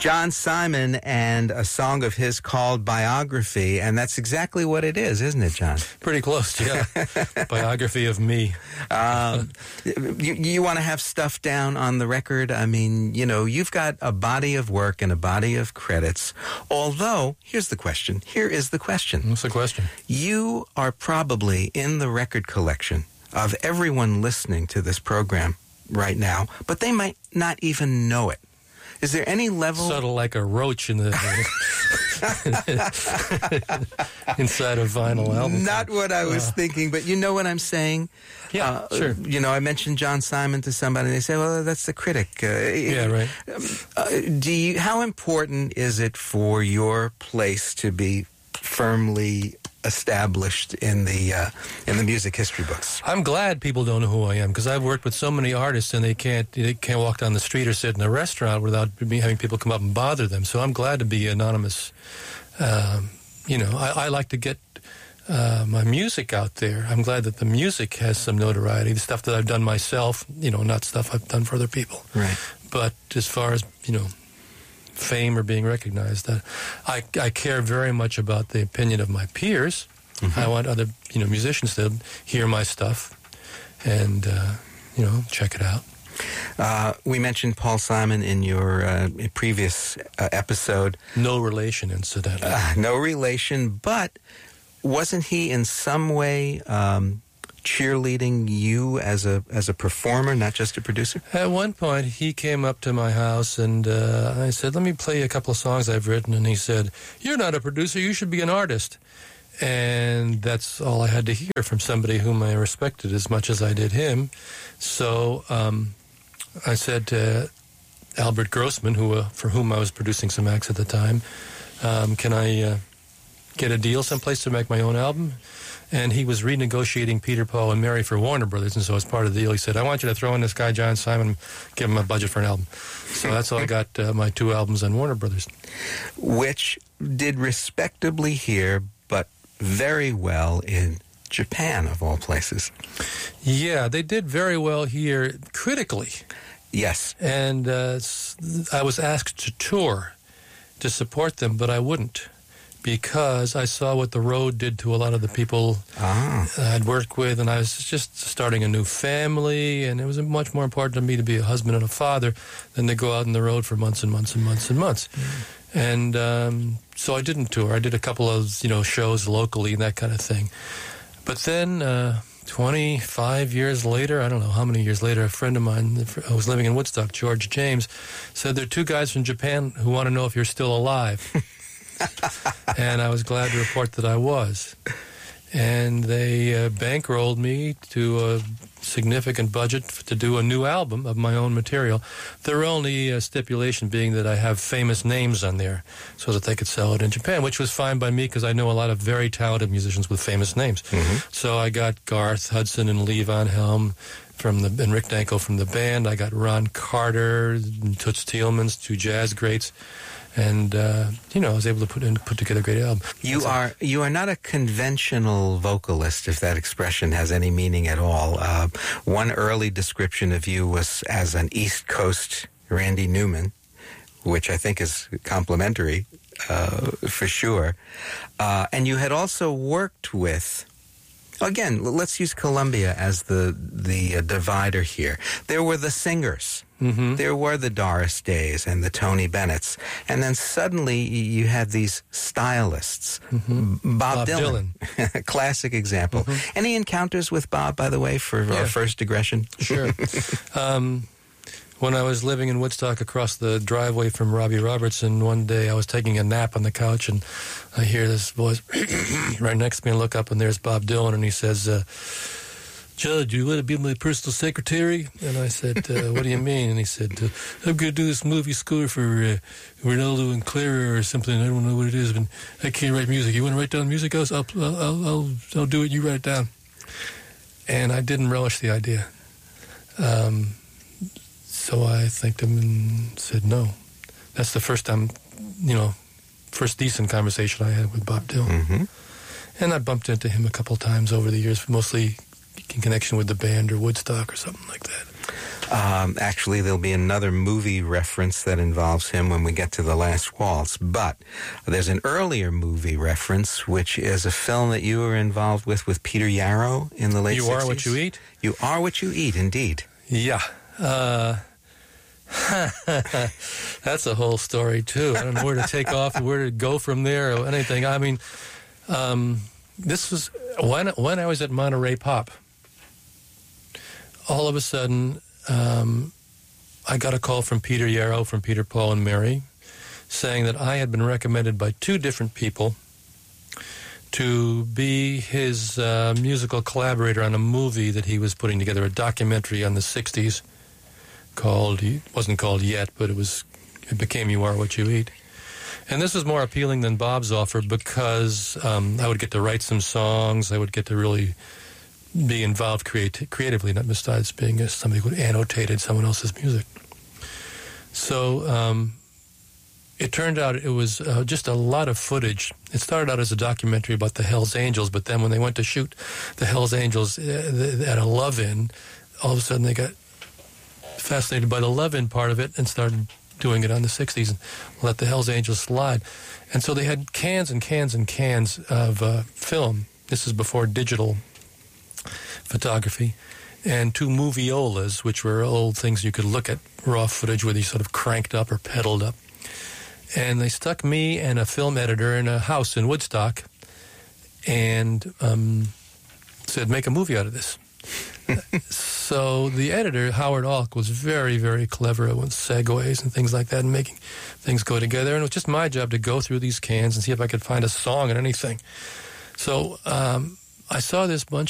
John Simon and a song of his called Biography, and that's exactly what it is, isn't it, John? Pretty close, yeah. Biography of me. You want to have stuff down on the record? I mean, you know, you've got a body of work and a body of credits, although, here's the question. Here is the question. What's the question? You are probably in the record collection of everyone listening to this program right now, but they might not even know it. Is there any level... Sort of like a roach in the inside a vinyl album. Not what I was thinking, but you know what I'm saying? Yeah, sure. You know, I mentioned John Simon to somebody, and they say, well, that's the critic. Yeah, right. How important is it for your place to be firmly established in the music history books? I'm glad people don't know who I am, because I've worked with so many artists and they can't walk down the street or sit in a restaurant without having people come up and bother them. So I'm glad to be anonymous. You know, I like to get my music out there. I'm glad that the music has some notoriety, the stuff that I've done myself, you know, not stuff I've done for other people. Right. But as far as, you know, fame or being recognized, I care very much about the opinion of my peers. Mm-hmm. I want other, you know, musicians to hear my stuff and, you know, check it out. We mentioned Paul Simon in your previous episode. No relation, incidentally. No relation, but wasn't he in some way cheerleading you as a performer, not just a producer? At one point, he came up to my house and I said, let me play you a couple of songs I've written. And he said, you're not a producer, you should be an artist. And that's all I had to hear from somebody whom I respected as much as I did him. So I said to Albert Grossman, for whom I was producing some acts at the time, can I get a deal someplace to make my own album? And he was renegotiating Peter, Paul, and Mary for Warner Brothers, and so as part of the deal, he said, I want you to throw in this guy, John Simon, give him a budget for an album. So that's how I got my 2 albums on Warner Brothers. Which did respectably here, but very well in Japan, of all places. Yeah, they did very well here critically. Yes. And I was asked to tour to support them, but I wouldn't, because I saw what the road did to a lot of the people I'd worked with, and I was just starting a new family, and it was much more important to me to be a husband and a father than to go out on the road for months and months and months and months. And so I didn't tour. I did a couple of, you know, shows locally and that kind of thing. But then 25 years later, I don't know how many years later, a friend of mine who was living in Woodstock, George James, said, there are 2 guys from Japan who want to know if you're still alive. And I was glad to report that I was. And they bankrolled me to a significant budget to do a new album of my own material. Their only stipulation being that I have famous names on there so that they could sell it in Japan, which was fine by me because I know a lot of very talented musicians with famous names. Mm-hmm. So I got Garth Hudson and Lee Von Helm and Rick Danko from the band. I got Ron Carter and Toots Thielemans, 2 jazz greats. And, you know, I was able to put together a great album. You are not a conventional vocalist, if that expression has any meaning at all. One early description of you was as an East Coast Randy Newman, which I think is complimentary, for sure. And you had also worked with... Again, let's use Columbia as the divider here. There were the singers. Mm-hmm. There were the Doris Days and the Tony Bennetts. And then suddenly you had these stylists. Mm-hmm. Bob Dylan. Classic example. Mm-hmm. Any encounters with Bob, by the way, for our first digression? Sure. When I was living in Woodstock across the driveway from Robbie Robertson, one day I was taking a nap on the couch and I hear this voice right next to me and look up and there's Bob Dylan and he says, Judge, you want to be my personal secretary? And I said, what do you mean? And he said, I'm going to do this movie score for Ronaldo and Clara or something. I don't know what it is, but I can't write music. You want to write down music? I'll do it. You write it down. And I didn't relish the idea. So I thanked him and said no. That's the first time, first decent conversation I had with Bob Dylan. Mm-hmm. And I bumped into him a couple times over the years, mostly in connection with the band or Woodstock or something like that. Actually, there'll be another movie reference that involves him when we get to The Last Waltz. But there's an earlier movie reference, which is a film that you were involved with Peter Yarrow in the late 60s. You Are What You Eat? You Are What You Eat, indeed. Yeah. That's a whole story, too. I don't know where to take off and where to go from there or anything. I mean, this was when I was at Monterey Pop. All of a sudden, I got a call from Peter Yarrow, from Peter, Paul, and Mary, saying that I had been recommended by two different people to be his musical collaborator on a movie that he was putting together, a documentary on the 60s called, it wasn't called yet, but it became You Are What You Eat. And this was more appealing than Bob's offer because I would get to write some songs, I would get to really be involved creatively, not besides being somebody who annotated someone else's music. So it turned out it was just a lot of footage. It started out as a documentary about the Hells Angels, but then when they went to shoot the Hells Angels at a Love-In, all of a sudden they got fascinated by the Love-In part of it and started doing it on the 60s and let the Hells Angels slide. And so they had cans and cans and cans of film. This is before digital photography, and two moviolas, which were old things you could look at, raw footage where they sort of cranked up or pedaled up. And they stuck me and a film editor in a house in Woodstock and said, make a movie out of this. So the editor, Howard Alk, was very, very clever with segues and things like that and making things go together. And it was just my job to go through these cans and see if I could find a song in anything. So I saw this bunch